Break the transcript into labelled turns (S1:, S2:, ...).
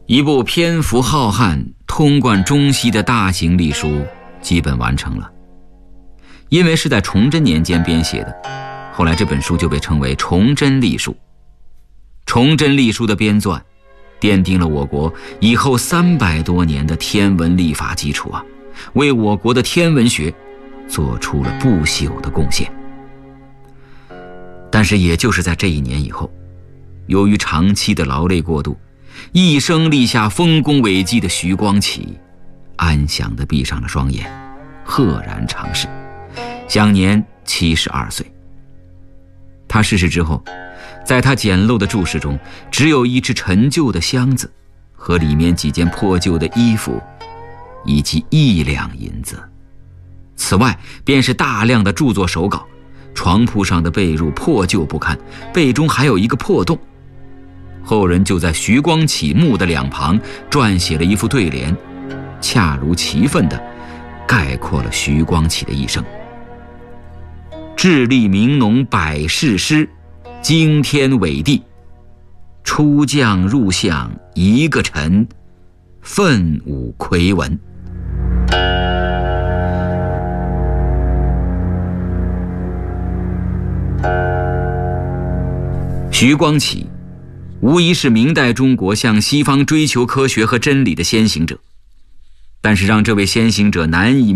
S1: 一部篇幅浩瀚、通贯中西的大型历书基本完成了。因为是在崇祯年间编写的，后来这本书就被称为崇祯历书。崇祯历书的编纂奠定了我国以后300多年的天文历法基础啊，为我国的天文学做出了不朽的贡献。但是也就是在这一年以后，由于长期的劳累过度，一生立下丰功伟绩的徐光启安详地闭上了双眼，赫然长逝，享年72岁。他逝世之后，在他简陋的注释中，只有一只陈旧的箱子和里面几件破旧的衣服以及1两银子。此外便是大量的著作手稿，床铺上的被褥破旧不堪，被中还有一个破洞。后人就在徐光启墓的两旁撰写了一副对联，恰如其分地概括了徐光启的一生：智力明农百世师，惊天伟地，出将入相一个臣，奋武魁文。徐光启无疑是明代中国向西方追求科学和真理的先行者，但是让这位先行者难以